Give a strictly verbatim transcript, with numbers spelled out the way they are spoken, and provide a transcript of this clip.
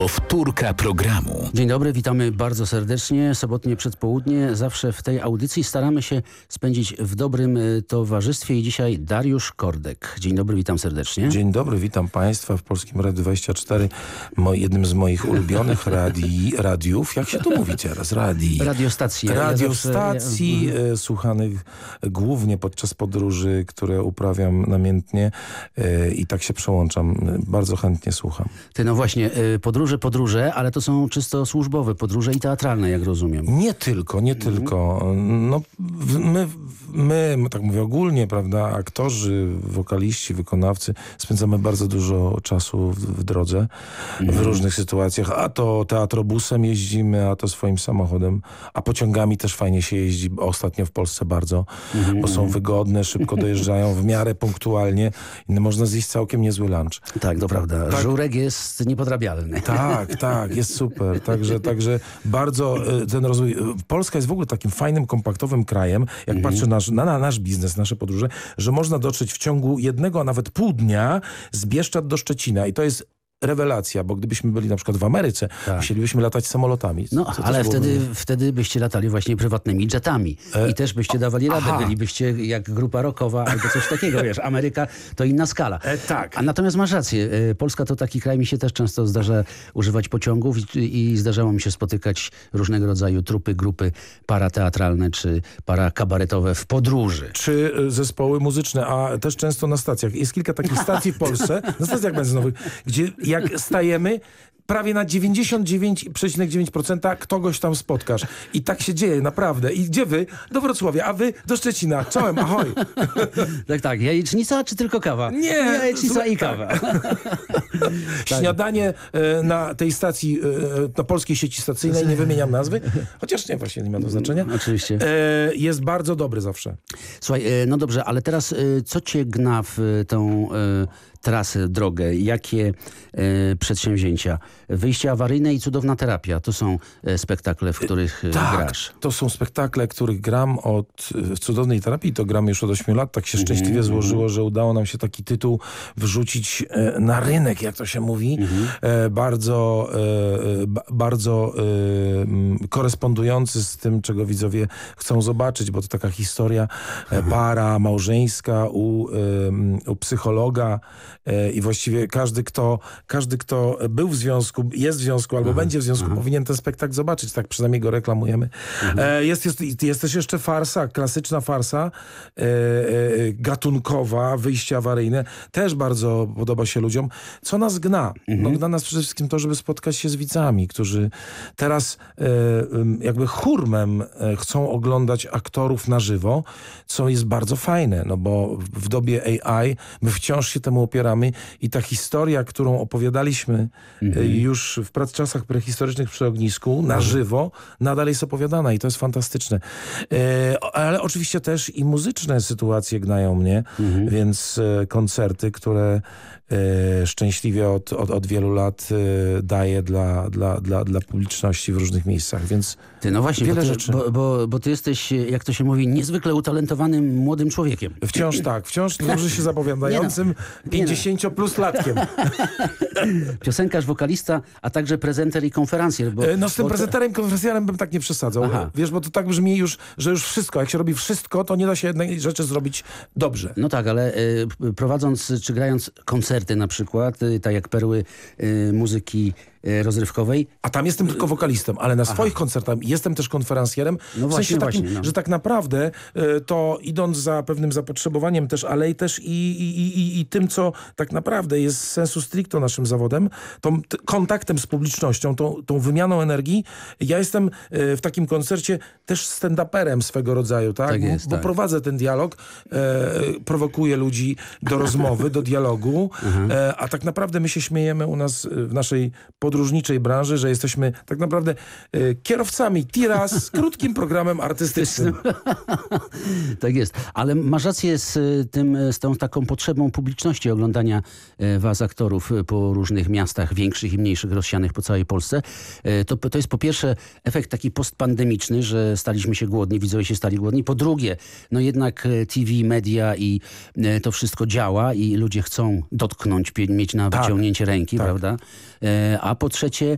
Powtórka programu. Dzień dobry, witamy bardzo serdecznie. Sobotnie przedpołudnie. Zawsze w tej audycji staramy się spędzić w dobrym towarzystwie i dzisiaj Dariusz Kordek. Dzień dobry, witam serdecznie. Dzień dobry, witam Państwa w Polskim Radiu dwadzieścia cztery, mo, jednym z moich ulubionych radii, radiów. Jak się to mówi teraz? Radii. Radiostacji. Radiostacji ja zawsze... słuchanych głównie podczas podróży, które uprawiam namiętnie yy, i tak się przełączam. Bardzo chętnie słucham. Ty, no właśnie, podróże, podróże, ale to są czysto służbowe podróże i teatralne, jak rozumiem. Nie tylko, nie mm. tylko. No, my, my, tak mówię ogólnie, prawda, aktorzy, wokaliści, wykonawcy, spędzamy bardzo dużo czasu w, w drodze, mm. w różnych sytuacjach. A to teatrobusem jeździmy, a to swoim samochodem, a pociągami też fajnie się jeździ. Ostatnio w Polsce bardzo, mm. bo są wygodne, szybko dojeżdżają, w miarę punktualnie i można zjeść całkiem niezły lunch. Tak, to prawda. Tak. Żurek jest niepodrabialny. Tak, tak, jest super. Także, także bardzo ten rozwój. Polska jest w ogóle takim fajnym, kompaktowym krajem, jak mm. patrzę na, na, na nasz biznes, nasze podróże, że można dotrzeć w ciągu jednego, a nawet pół dnia z Bieszczad do Szczecina i to jest rewelacja, bo gdybyśmy byli na przykład w Ameryce, tak. musielibyśmy latać samolotami. No, ale wtedy, wtedy byście latali właśnie prywatnymi jetami e... i też byście dawali radę. Aha. Bylibyście jak grupa rockowa albo coś takiego, wiesz. Ameryka to inna skala. E, tak. A natomiast masz rację. Polska to taki kraj, mi się też często zdarza używać pociągów i, i zdarzało mi się spotykać różnego rodzaju trupy, grupy parateatralne czy parakabaretowe w podróży. Czy zespoły muzyczne, a też często na stacjach. Jest kilka takich stacji w Polsce, na stacjach benzynowych, gdzie jak stajemy, prawie na dziewięćdziesiąt dziewięć przecinek dziewięć procent kogoś tam spotkasz. I tak się dzieje, naprawdę. I gdzie wy? Do Wrocławia, a wy do Szczecina. Czołem, ahoj. Tak, tak. Jajecznica czy tylko kawa? Nie. Jajecznica słuchaj, i kawa. Tak. Śniadanie e, na tej stacji, e, na polskiej sieci stacyjnej, nie wymieniam nazwy, chociaż nie, właśnie nie ma to znaczenia. Oczywiście. E, jest bardzo dobry zawsze. Słuchaj, e, no dobrze, ale teraz e, co cię gna w e, tą e, trasę, drogę? Jakie e, przedsięwzięcia? Wyjście awaryjne i cudowna terapia. To są e, spektakle, w których e, tak, grasz. To są spektakle, których gram od w cudownej terapii. To gram już od ośmiu lat. Tak się mm-hmm, szczęśliwie złożyło, że udało nam się taki tytuł wrzucić e, na rynek, jak to się mówi. Mm-hmm. E, bardzo e, ba, bardzo e, korespondujący z tym, czego widzowie chcą zobaczyć, bo to taka historia e, para małżeńska u, e, u psychologa e, i właściwie każdy, kto każdy, kto był w związku, jest w związku albo aha, będzie w związku, aha. powinien ten spektakl zobaczyć. Tak przynajmniej go reklamujemy. E, jest, jest, jest też jeszcze farsa, klasyczna farsa e, e, gatunkowa, wyjście awaryjne. Też bardzo podoba się ludziom. Co nas gna? Mhm. No, gna nas przede wszystkim to, żeby spotkać się z widzami, którzy teraz e, jakby hurmem e, chcą oglądać aktorów na żywo, co jest bardzo fajne, no bo w dobie A I my wciąż się temu opieramy i ta historia, którą opowiadaliśmy mhm. już w prac czasach prehistorycznych przy ognisku, na żywo, nadal jest opowiadana i to jest fantastyczne. E, ale oczywiście też i muzyczne sytuacje gnają mnie, mhm. więc e, koncerty, które e, szczęśliwie od, od, od wielu lat e, daję dla, dla, dla, dla publiczności w różnych miejscach, więc ty, no właśnie, wiele bo ty, rzeczy. Bo, bo, bo ty jesteś, jak to się mówi, niezwykle utalentowanym młodym człowiekiem. Wciąż tak, wciąż dobrze się zapowiadającym no, pięćdziesięcio plus latkiem. Piosenkarz, wokalista, a także prezenter i konferencjer. Bo, no z tym bo prezenterem i konferencjerem bym tak nie przesadzał. Aha. Wiesz, bo to tak brzmi już, że już wszystko. Jak się robi wszystko, to nie da się jednej rzeczy zrobić dobrze. No tak, ale y, prowadząc czy grając koncerty na przykład, y, tak jak perły y, muzyki y, rozrywkowej. A tam jestem tylko wokalistą, ale na swoich Aha. koncertach jestem też konferencjerem. No w właśnie, sensie takim, właśnie, no. że tak naprawdę y, to idąc za pewnym zapotrzebowaniem też, ale i też i, i, i, i tym, co tak naprawdę jest sensu stricto naszym zawodem, tą t- kontaktem z publicznością, tą, tą wymianą energii. Ja jestem y, w takim koncercie też stand-uperem swego rodzaju, tak? Tak jest, bo, bo tak. prowadzę ten dialog, e, prowokuję ludzi do rozmowy, do dialogu, e, a tak naprawdę my się śmiejemy u nas w naszej podróżniczej branży, że jesteśmy tak naprawdę e, kierowcami tira z krótkim programem artystycznym. Tak jest. Ale masz rację z tym, z tą taką potrzebą publiczności oglądania was, aktorów, po różnych miastach, większych i mniejszych, rozsianych po całej Polsce. To, to jest po pierwsze efekt taki postpandemiczny, że staliśmy się głodni, widzowie się stali głodni. Po drugie, no jednak T V, media i to wszystko działa i ludzie chcą dotknąć, mieć na wyciągnięcie tak, ręki, tak. prawda? A po trzecie,